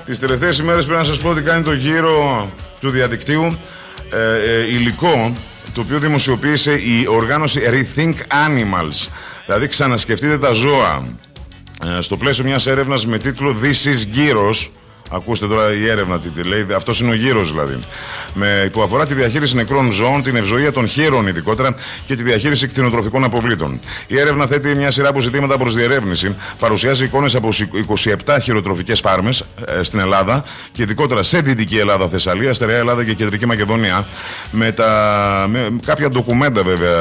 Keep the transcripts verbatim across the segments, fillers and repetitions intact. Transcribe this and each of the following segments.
Τις τελευταίες ημέρες πρέπει να σας πω ότι κάνει το γύρο του διαδικτύου ε, ε, υλικό το οποίο δημοσιοποίησε η οργάνωση Rethink Animals. Δηλαδή ξανασκεφτείτε τα ζώα, ε, στο πλαίσιο μιας έρευνας με τίτλο This is Gyros. Ακούστε τώρα η έρευνα τι λέει, αυτός είναι ο γύρος δηλαδή. Με, που αφορά τη διαχείριση νεκρών ζώων, την ευζοία των χείρων ειδικότερα και τη διαχείριση κτηνοτροφικών αποβλήτων. Η έρευνα θέτει μια σειρά από ζητήματα προς διερεύνηση. Παρουσιάζει εικόνες από είκοσι επτά χειροτροφικές φάρμες ε, στην Ελλάδα και ειδικότερα σε Δυτική Ελλάδα, Θεσσαλία, Στερεά Ελλάδα και Κεντρική Μακεδονία. Με, τα, με κάποια ντοκουμέντα βέβαια,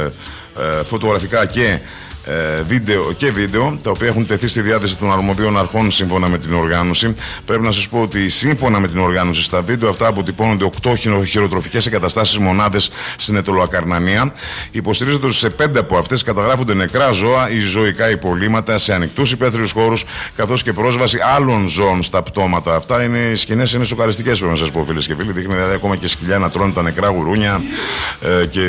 ε, φωτογραφικά και. Ε, βίντεο και βίντεο, τα οποία έχουν τεθεί στη διάθεση των αρμοδίων αρχών σύμφωνα με την οργάνωση. Πρέπει να σας πω ότι σύμφωνα με την οργάνωση, στα βίντεο αυτά αποτυπώνονται οκτώ χειροτροφικές εγκαταστάσεις μονάδες στην Αιτωλοακαρνανία. Υποστηρίζονται ότι σε πέντε από αυτές καταγράφονται νεκρά ζώα ή ζωικά υπολείμματα σε ανοιχτούς υπαίθριους χώρους, καθώς και πρόσβαση άλλων ζώων στα πτώματα. Αυτά είναι οι σκηνές, είναι σοκαριστικές, πρέπει να σας πω, φίλες και φίλοι. Δείχνει δηλαδή ακόμα και σκυλιά να τρώνε τα νεκρά γουρούνια ε, και,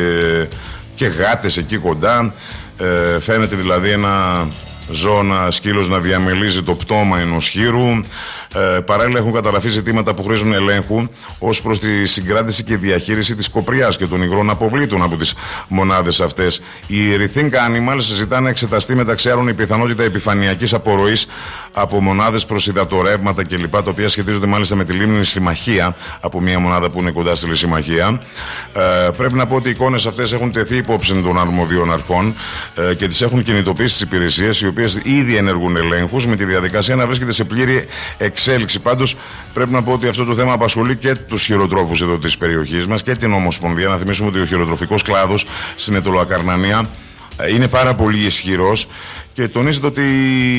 και γάτες εκεί κοντά. Ε, φαίνεται δηλαδή ένα ζώο, ένα σκύλος να διαμελίζει το πτώμα ενός χείρου. Ε, παράλληλα έχουν καταγραφεί ζητήματα που χρήζουν ελέγχου ως προς τη συγκράτηση και διαχείριση της κοπριάς και των υγρών αποβλήτων από τις μονάδες αυτές. Οι Rethink Animals ζητάνε να εξεταστεί μεταξύ άλλων η πιθανότητα επιφανειακής απορροής από μονάδες προς υδατορεύματα κλπ. Τα οποία σχετίζονται μάλιστα με τη λίμνη Συμμαχία, από μια μονάδα που είναι κοντά στη Λυσιμαχία. Ε, πρέπει να πω ότι οι εικόνες αυτές έχουν τεθεί υπόψη των αρμοδίων αρχών ε, και τις έχουν κινητοποιήσει τις υπηρεσίες, οι οποίες ήδη ενεργούν ελέγχους με τη διαδικασία να βρίσκεται σε πλήρη εξέλιξη. Πάντως πρέπει να πω ότι αυτό το θέμα απασχολεί και τους χειροτρόφους εδώ της περιοχής μας και την Ομοσπονδία. Να θυμίσουμε ότι ο χειροτροφικός κλάδος στην Αιτωλοακαρνανία είναι πάρα πολύ ισχυρός και τονίζεται ότι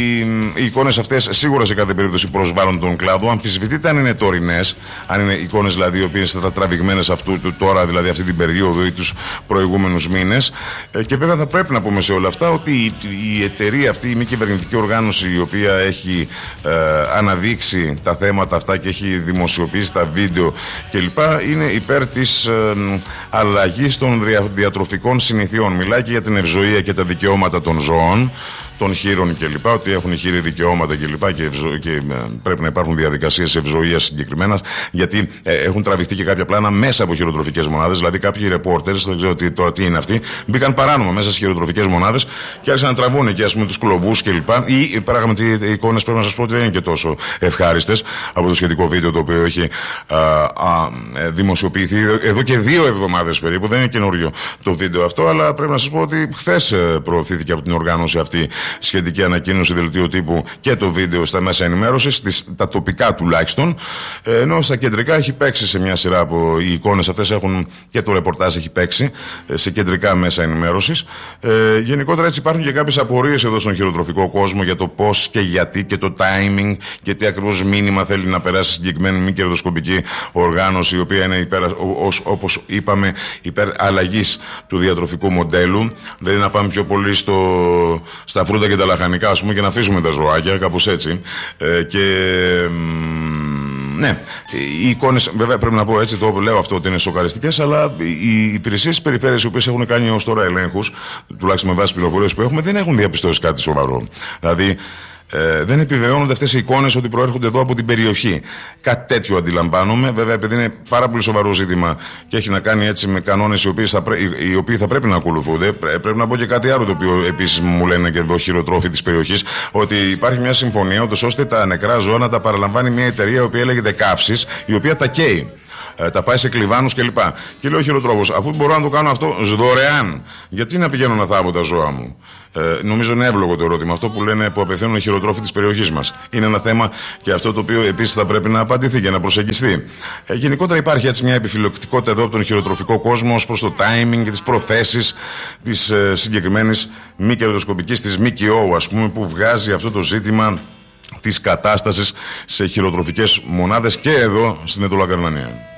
οι εικόνες αυτές σίγουρα σε κάθε περίπτωση προσβάλλουν τον κλάδο. Αμφισβητείται αν είναι τωρινές, αν είναι εικόνες δηλαδή οι οποίες θα τραβηγμένες αυτού του τώρα, δηλαδή αυτή την περίοδο ή τους προηγούμενους μήνες. Και βέβαια θα πρέπει να πούμε σε όλα αυτά ότι η εταιρεία αυτή, η μη κυβερνητική οργάνωση η οποία έχει ε, αναδείξει τα θέματα αυτά και έχει δημοσιοποιήσει τα βίντεο κλπ. Είναι υπέρ της ε, αλλαγής των διατροφικών συνηθιών. Μιλάει και για την ευζοία και τα δικαιώματα των ζώων, των χείρων κλπ. Ότι έχουν οι χείροι δικαιώματα κλπ. Και, ευζω... και ε, πρέπει να υπάρχουν διαδικασίες ευζοίας συγκεκριμένες, γιατί ε, έχουν τραβηχτεί και κάποια πλάνα μέσα από χειροτροφικές μονάδες. Δηλαδή, κάποιοι ρεπόρτερς, δεν ξέρω τι, τώρα τι είναι αυτοί, μπήκαν παράνομα μέσα στις χειροτροφικές μονάδες και άρχισαν να τραβούν εκεί, ας πούμε, τους κλωβούς κλπ. Ή πράγματι οι εικόνες πρέπει να σας πω ότι δεν είναι και τόσο ευχάριστες από το σχετικό βίντεο το οποίο έχει α, α, δημοσιοποιηθεί εδώ και δύο εβδομάδες περίπου. Δεν είναι καινούριο το βίντεο αυτό, αλλά πρέπει να σας πω ότι χθες προωθήθηκε από την οργάνωση αυτή σχετική ανακοίνωση δελτίου τύπου και το βίντεο στα μέσα ενημέρωσης, τα τοπικά τουλάχιστον, ενώ στα κεντρικά έχει παίξει σε μια σειρά από οι εικόνες αυτές έχουν και το ρεπορτάζ έχει παίξει σε κεντρικά μέσα ενημέρωσης. Ε, γενικότερα έτσι υπάρχουν και κάποιες απορίες εδώ στον χειροτροφικό κόσμο για το πώς και γιατί και το timing και τι ακριβώς μήνυμα θέλει να περάσει συγκεκριμένη μη κερδοσκοπική οργάνωση, η οποία είναι υπέρ, ως, όπως είπαμε, υπέρ αλλαγής του διατροφικού μοντέλου. Δηλαδή να πάμε πιο πολύ στο, στα φρούτα και τα λαχανικά, ας πούμε, και να αφήσουμε τα ζωάκια, κάπως έτσι. Ε, και ναι, οι εικόνες, βέβαια πρέπει να πω έτσι, το λέω αυτό ότι είναι σοκαριστικές, αλλά οι υπηρεσίες της περιφέρειας, οι οποίες έχουν κάνει ως τώρα ελέγχους, τουλάχιστον με βάση τις πληροφορίες που έχουμε, δεν έχουν διαπιστώσει κάτι σοβαρό. Δηλαδή, Ε, δεν επιβεβαιώνονται αυτές οι εικόνες ότι προέρχονται εδώ από την περιοχή. Κάτι τέτοιο αντιλαμβάνομαι. Βέβαια, επειδή είναι πάρα πολύ σοβαρό ζήτημα και έχει να κάνει έτσι με κανόνες οι, θα πρέ... οι οποίοι θα πρέπει να ακολουθούνται, πρέπει να πω και κάτι άλλο το οποίο επίσης μου λένε και εδώ χειροτρόφοι της περιοχής, ότι υπάρχει μια συμφωνία ούτως ώστε τα νεκρά ζώα να τα παραλαμβάνει μια εταιρεία η οποία λέγεται Καύσης, η οποία τα καίει. Ε, τα πάει σε κλιβάνους κλπ. Και, και λέει ο χειροτρόφος, αφού μπορώ να το κάνω αυτό δωρεάν, γιατί να πηγαίνω να θάβω τα ζώα μου? Ε, νομίζω είναι εύλογο το ερώτημα αυτό που λένε, που απευθύνουν οι χειροτρόφοι της περιοχής μας. Είναι ένα θέμα και αυτό το οποίο επίσης θα πρέπει να απαντηθεί και να προσεγγιστεί. Ε, γενικότερα υπάρχει έτσι μια επιφυλακτικότητα εδώ από τον χειροτροφικό κόσμο ως προς το timing και τις προθέσεις της ε, συγκεκριμένης μη κερδοσκοπικής, της ΜΚΟ, ας πούμε, που βγάζει αυτό το ζήτημα της κατάστασης σε χειροτροφικές μονάδες και εδώ στην Αιτωλοακαρνανία.